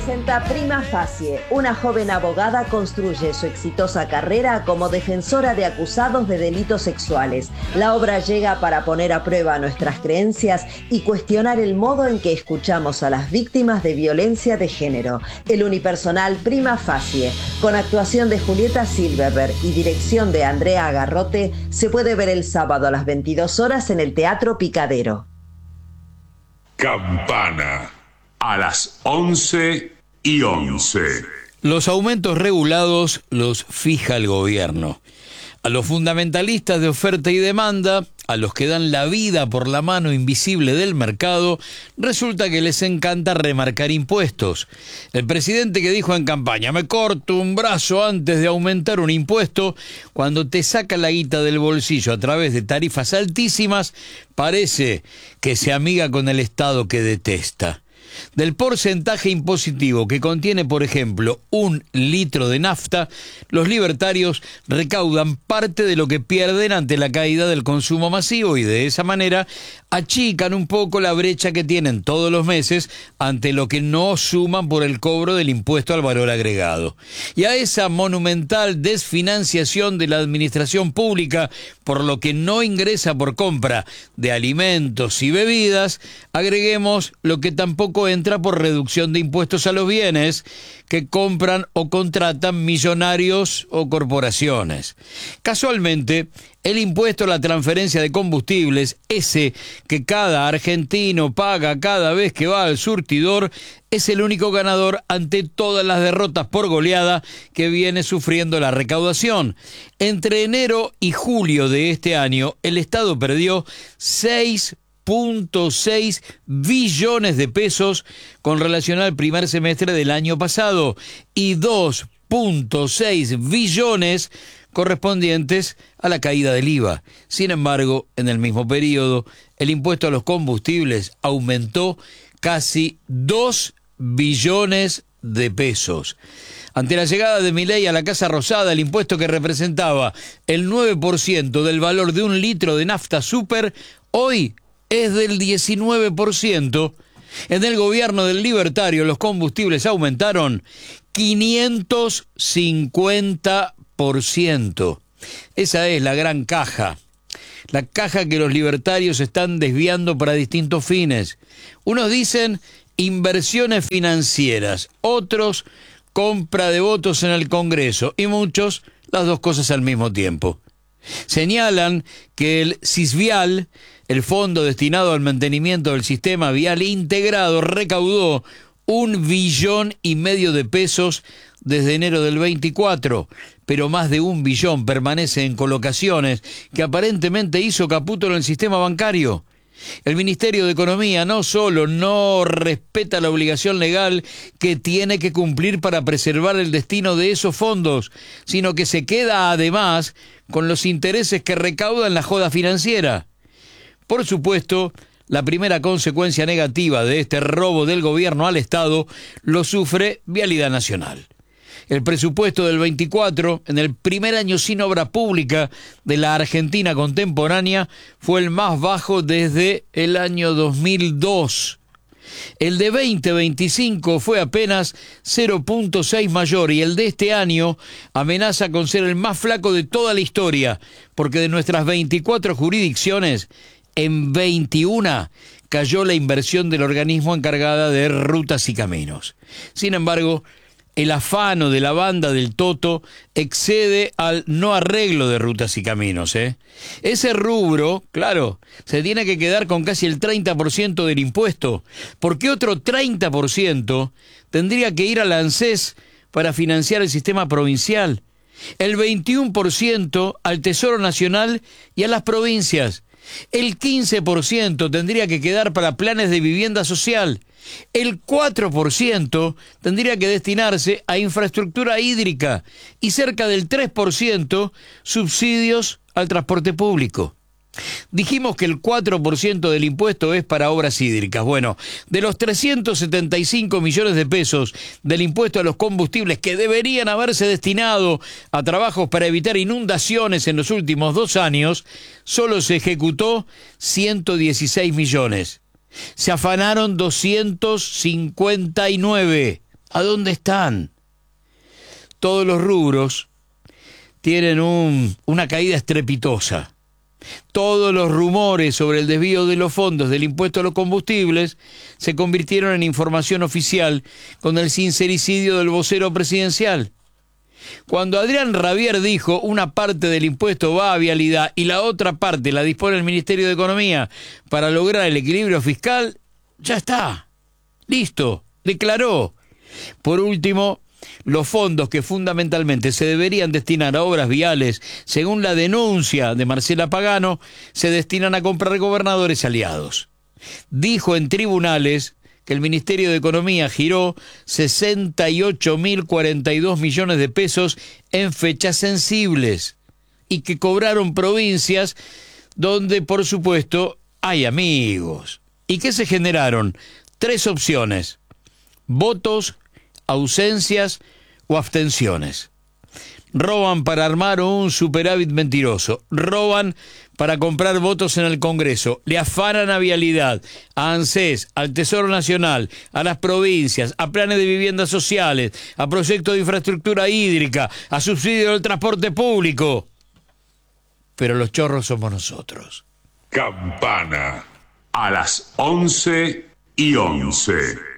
presenta Prima Facie. Una joven abogada construye su exitosa carrera como defensora de acusados de delitos sexuales. La obra llega para poner a prueba nuestras creencias y cuestionar el modo en que escuchamos a las víctimas de violencia de género. El unipersonal Prima Facie, con actuación de Julieta Silverberg y dirección de Andrea Garrote, se puede ver el sábado a las 22 horas en el Teatro Picadero. Campana, a las 11:11. Los aumentos regulados los fija el gobierno. A los fundamentalistas de oferta y demanda, a los que dan la vida por la mano invisible del mercado, resulta que les encanta remarcar impuestos. El presidente que dijo en campaña, me corto un brazo antes de aumentar un impuesto, cuando te saca la guita del bolsillo a través de tarifas altísimas, parece que se amiga con el Estado que detesta. Del porcentaje impositivo que contiene, por ejemplo, 1 litro de nafta, los libertarios recaudan parte de lo que pierden ante la caída del consumo masivo y de esa manera achican un poco la brecha que tienen todos los meses ante lo que no suman por el cobro del impuesto al valor agregado. Y a esa monumental desfinanciación de la administración pública, por lo que no ingresa por compra de alimentos y bebidas, agreguemos lo que tampoco entra por reducción de impuestos a los bienes que compran o contratan millonarios o corporaciones. Casualmente, el impuesto a la transferencia de combustibles, ese que cada argentino paga cada vez que va al surtidor, es el único ganador ante todas las derrotas por goleada que viene sufriendo la recaudación. Entre enero y julio de este año, el Estado perdió 6,6 billones de pesos con relación al primer semestre del año pasado y 2,6 billones correspondientes a la caída del IVA. Sin embargo, en el mismo periodo, el impuesto a los combustibles aumentó casi 2 billones de pesos. Ante la llegada de Milei a la Casa Rosada, el impuesto que representaba el 9% del valor de 1 litro de nafta super, hoy es del 19%. En el gobierno del libertario, los combustibles aumentaron 550%. Esa es la gran caja. La caja que los libertarios están desviando para distintos fines. Unos dicen inversiones financieras, otros compra de votos en el Congreso y muchos las dos cosas al mismo tiempo. Señalan que el Sisvial, el fondo destinado al mantenimiento del sistema vial integrado, recaudó 1,5 billones de pesos desde enero del 24, pero más de 1 billón permanece en colocaciones que aparentemente hizo Caputo en el sistema bancario. El Ministerio de Economía no solo no respeta la obligación legal que tiene que cumplir para preservar el destino de esos fondos, sino que se queda además con los intereses que recauda en la joda financiera. Por supuesto, la primera consecuencia negativa de este robo del gobierno al Estado lo sufre Vialidad Nacional. El presupuesto del 24, en el primer año sin obra pública de la Argentina contemporánea, fue el más bajo desde el año 2002. El de 2025 fue apenas 0,6 mayor y el de este año amenaza con ser el más flaco de toda la historia, porque de nuestras 24 jurisdicciones, en 21 cayó la inversión del organismo encargada de rutas y caminos. Sin embargo, el afano de la banda del Toto excede al no arreglo de rutas y caminos, Ese rubro, claro, se tiene que quedar con casi el 30% del impuesto, porque otro 30% tendría que ir a la ANSES para financiar el sistema provincial, el 21% al Tesoro Nacional y a las provincias, el 15% tendría que quedar para planes de vivienda social, el 4% tendría que destinarse a infraestructura hídrica y cerca del 3% subsidios al transporte público. Dijimos que el 4% del impuesto es para obras hídricas. Bueno, de los 375 millones de pesos del impuesto a los combustibles que deberían haberse destinado a trabajos para evitar inundaciones en los últimos 2 años, solo se ejecutó 116 millones. Se afanaron 259. ¿A dónde están? Todos los rubros tienen una caída estrepitosa. Todos los rumores sobre el desvío de los fondos del impuesto a los combustibles se convirtieron en información oficial con el sincericidio del vocero presidencial. Cuando Adrián Rabier dijo una parte del impuesto va a vialidad y la otra parte la dispone el Ministerio de Economía para lograr el equilibrio fiscal, ya está. Listo, declaró. Por último, los fondos que fundamentalmente se deberían destinar a obras viales, según la denuncia de Marcela Pagano, se destinan a comprar gobernadores aliados. Dijo en tribunales que el Ministerio de Economía giró 68.042 millones de pesos en fechas sensibles y que cobraron provincias donde, por supuesto, hay amigos. ¿Y qué se generaron? 3 opciones: votos, ausencias o abstenciones. Roban para armar un superávit mentiroso, roban para comprar votos en el Congreso, le afanan a Vialidad, a ANSES, al Tesoro Nacional, a las provincias, a planes de viviendas sociales, a proyectos de infraestructura hídrica, a subsidio del transporte público. Pero los chorros somos nosotros. Campana a las 11:11.